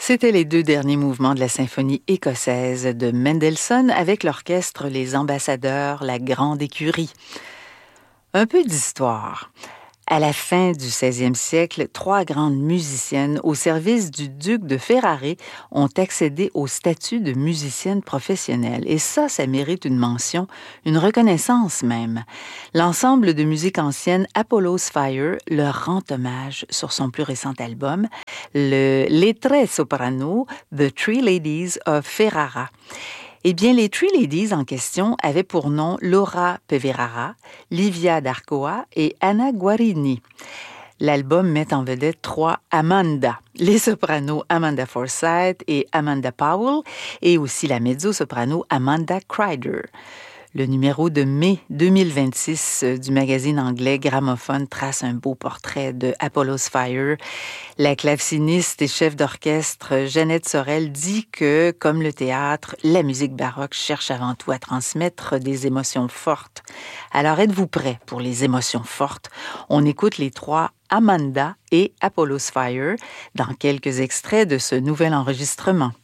C'étaient les deux derniers mouvements de la symphonie écossaise de Mendelssohn avec l'orchestre Les Ambassadeurs, la Grande Écurie. Un peu d'histoire. À la fin du 16e siècle, 3 grandes musiciennes au service du duc de Ferrare ont accédé au statut de musicienne professionnelle. Et ça mérite une mention, une reconnaissance même. L'ensemble de musique ancienne Apollo's Fire leur rend hommage sur son plus récent album, Les Tre Soprano, The Three Ladies of Ferrara. Eh bien, les Three Ladies en question avaient pour nom Laura Peverara, Livia d'Arcoa et Anna Guarini. L'album met en vedette 3 Amanda, les sopranos Amanda Forsythe et Amanda Powell, et aussi la mezzo-soprano Amanda Crider. Le numéro de mai 2026 du magazine anglais Gramophone trace un beau portrait de Apollo's Fire. La claveciniste et chef d'orchestre Jeannette Sorel dit que, comme le théâtre, la musique baroque cherche avant tout à transmettre des émotions fortes. Alors êtes-vous prêts pour les émotions fortes? On écoute les 3 Amanda et Apollo's Fire dans quelques extraits de ce nouvel enregistrement.